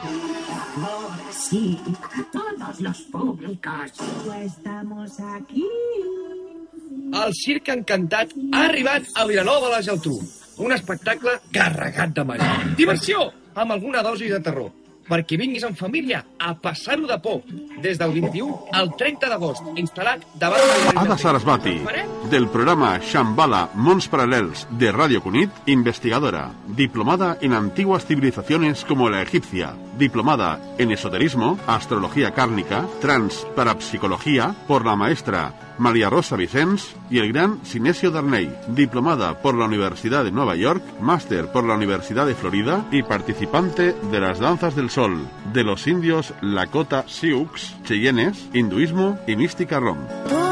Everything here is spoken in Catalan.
Ahora sí, a todos los públicos. Estamos aquí. El Circ Encantat ha arribat a Vilanova de la Geltrú. Un espectacle carregat de màgia. Diversió, amb alguna dosi de terror. Perquè vinguis en família a passar-ho de por. Des del 21 al 30 d'agost, instal·lat davant del... Ada Sarasvati, del programa Shambhala Mons Paral·lels de Radio Cunit, investigadora, diplomada en antiguas civilizaciones como la egipcia, diplomada en esoterismo, astrología kárnica, transparapsicología, por la maestra María Rosa Vicens y el gran Sinesio Darney, diplomada por la Universidad de Nueva York, máster por la Universidad de Florida y participante de las danzas del sol, de los indios Lakota Sioux, Cheyennes, hinduismo y mística rom.